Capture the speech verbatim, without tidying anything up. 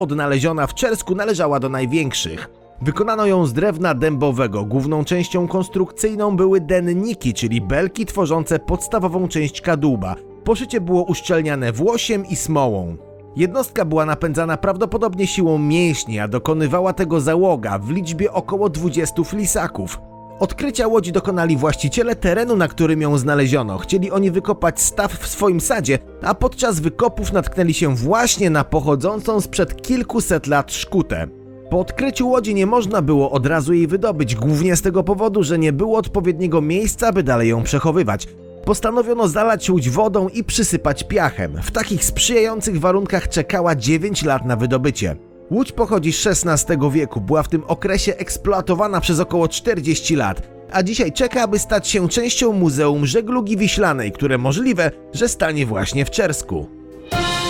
Odnaleziona w Czersku należała do największych. Wykonano ją z drewna dębowego. Główną częścią konstrukcyjną były denniki, czyli belki tworzące podstawową część kadłuba. Poszycie było uszczelniane włosiem i smołą. Jednostka była napędzana prawdopodobnie siłą mięśni, a dokonywała tego załoga w liczbie około dwudziestu flisaków. Odkrycia łodzi dokonali właściciele terenu, na którym ją znaleziono. Chcieli oni wykopać staw w swoim sadzie, a podczas wykopów natknęli się właśnie na pochodzącą sprzed kilkuset lat szkutę. Po odkryciu łodzi nie można było od razu jej wydobyć, głównie z tego powodu, że nie było odpowiedniego miejsca, by dalej ją przechowywać. Postanowiono zalać łódź wodą i przysypać piachem. W takich sprzyjających warunkach czekała dziewięć lat na wydobycie. Łódź pochodzi z szesnastego wieku, była w tym okresie eksploatowana przez około czterdzieści lat, a dzisiaj czeka, aby stać się częścią Muzeum Żeglugi Wiślanej, które możliwe, że stanie właśnie w Czersku.